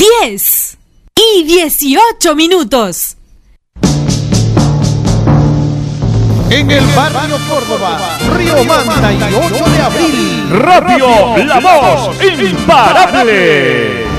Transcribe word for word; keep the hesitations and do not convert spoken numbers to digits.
diez y dieciocho minutos. En el barrio Córdoba, Río Manta y ocho de abril. Radio La Voz Imparable.